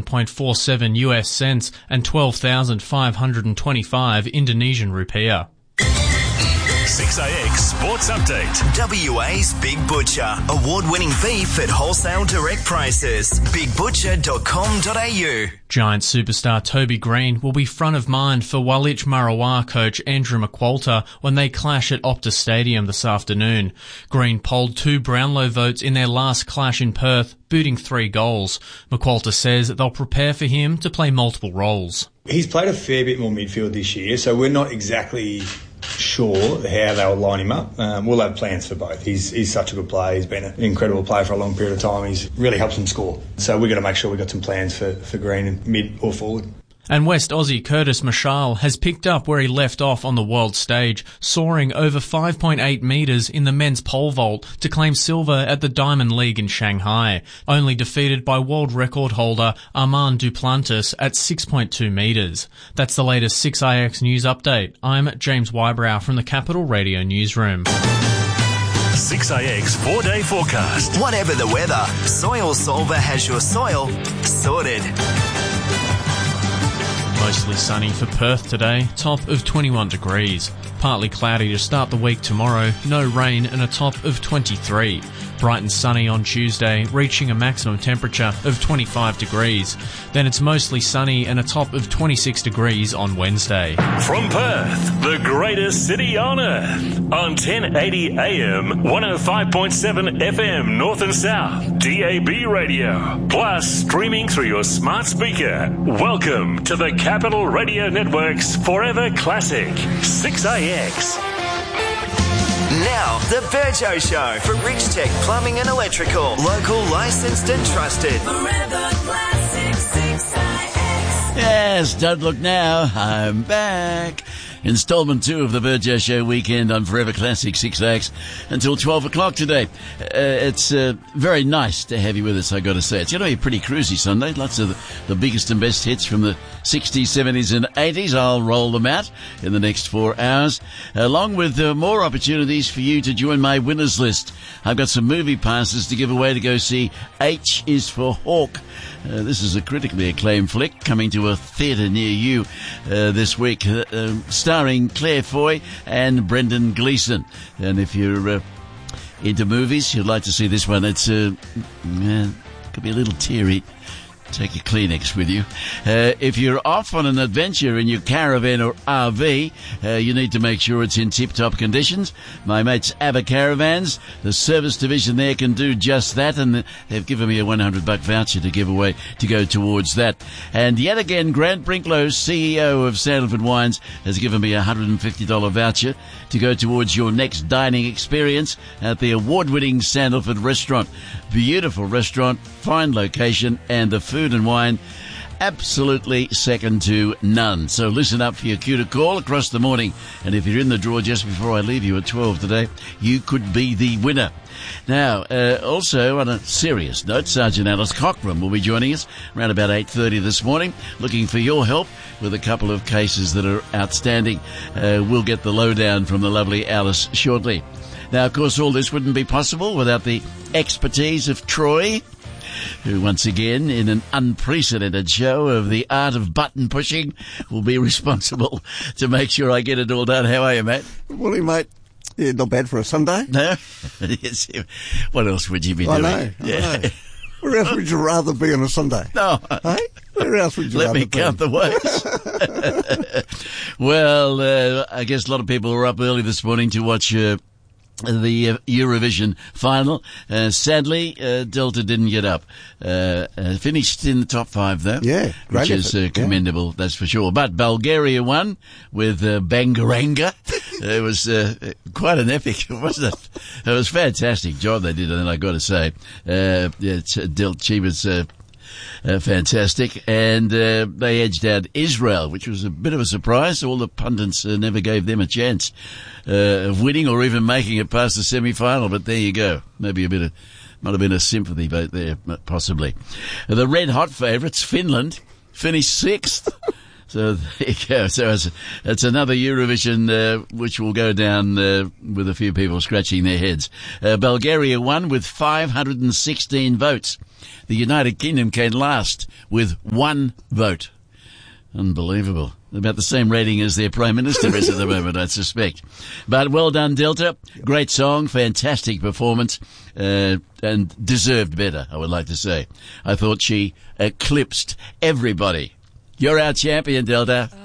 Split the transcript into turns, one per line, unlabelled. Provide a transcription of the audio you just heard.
$87.47 US cents and 12,525 Indonesian rupiah.
6AX Sports Update.
WA's Big Butcher. Award-winning beef at wholesale direct prices. bigbutcher.com.au.
Giants superstar Toby Green will be front of mind for Walich Marawa coach Andrew McQualter when they clash at Optus Stadium this afternoon. Green polled 2 Brownlow votes in their last clash in Perth, booting 3 goals. McQualter says they'll prepare for him to play multiple roles.
He's played a fair bit more midfield this year, so we're not exactly sure how they'll line him up. We'll have plans for both. He's such a good player. He's been an incredible player for a long period of time. He's really helps them score. So we're going to make sure we've got some plans for Green in mid or forward.
And West Aussie Curtis Marshall has picked up where he left off on the world stage, soaring over 5.8 metres in the men's pole vault to claim silver at the Diamond League in Shanghai, only defeated by world record holder Armand Duplantis at 6.2 metres. That's the latest 6IX News Update. I'm James Wybrow from the Capital Radio Newsroom.
6AX 4-day forecast.
Whatever the weather, Soil Solver has your soil sorted.
Mostly sunny for Perth today, top of 21 degrees. Partly cloudy to start the week tomorrow, no rain and a top of 23. Bright and sunny on Tuesday, reaching a maximum temperature of 25 degrees. Then it's mostly sunny and a top of 26 degrees on Wednesday.
From Perth, the greatest city on earth, on 1080 AM, 105.7 FM North and South, DAB radio, plus streaming through your smart speaker. Welcome to the Capital Radio Network's Forever Classic, 6AX.
Now, the Burjo Show for Rich Tech Plumbing and Electrical. Local, licensed and trusted. Forever Classic 6IX.
Yes, don't look now. I'm back. Installment 2 of the Burjo Show weekend on Forever Classic 6X until 12 o'clock today. It's very nice to have you with us, I got to say. It's going to be a pretty cruisy Sunday. Lots of the biggest and best hits from the 60s, 70s and 80s. I'll roll them out in the next 4 hours, along with more opportunities for you to join my winners list. I've got some movie passes to give away to go see H is for Hawk. This is a critically acclaimed flick coming to a theatre near you this week, starring Claire Foy and Brendan Gleeson. And if you're into movies, you'd like to see this one. It's could be a little teary. Take your Kleenex with you. If you're off on an adventure in your caravan or RV, you need to make sure it's in tip-top conditions. My mates Abba Caravans, the service division there, can do just that, and they've given me a $100 voucher to give away to go towards that. And yet again, Grant Brinklow, CEO of Sandalford Wines, has given me a $150 voucher to go towards your next dining experience at the award-winning Sandalford restaurant. Beautiful restaurant, fine location, and the food and wine absolutely second to none. So listen up for your cue to call across the morning, and if you're in the draw just before I leave you at 12 today, you could be the winner. Now, also on a serious note, Sergeant Alice Cockram will be joining us around about 8:30 this morning, looking for your help with a couple of cases that are outstanding. We'll get the lowdown from the lovely Alice shortly. Now, of course, all this wouldn't be possible without the expertise of Troy, who once again, in an unprecedented show of the art of button pushing, will be responsible to make sure I get it all done. How are you, mate?
Good morning, mate. Yeah, not bad for a Sunday.
No? Yes. What else would you be doing?
I know. Where else would you rather be on a Sunday?
No.
Hey? Where else would you
Let
rather
me
be?
count the ways. Well, I guess a lot of people were up early this morning to watch the Eurovision final. Sadly, Delta didn't get up. Finished in the top 5 though.
Yeah, great
which is commendable, that's for sure. But Bulgaria won with Bangaranga. It was quite an epic, wasn't it? It was a fantastic job they did, and I got to say, she was fantastic, and they edged out Israel, which was a bit of a surprise. All the pundits never gave them a chance of winning or even making it past the semi-final, but there you go. Maybe might have been a sympathy vote there, possibly. The red-hot favourites, Finland, finished 6th. So there you go. So it's another Eurovision which will go down with a few people scratching their heads. Bulgaria won with 516 votes. The United Kingdom came last with 1 vote. Unbelievable. About the same rating as their Prime Minister is at the moment, I suspect. But well done, Delta. Great song, fantastic performance, and deserved better, I would like to say. I thought she eclipsed everybody. You're our champion, Delta.